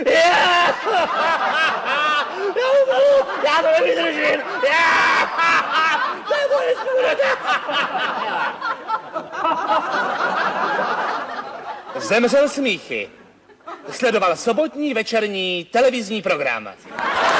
Já to nevydržím! To je moje Zemřel smíchy. Sledoval sobotní večerní televizní program.